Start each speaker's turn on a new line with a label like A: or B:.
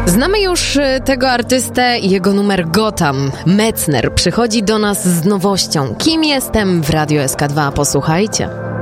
A: Znamy już tego artystę i jego numer Gotham. Metzner przychodzi do nas z nowością. Kim jestem w Radio SK2? Posłuchajcie.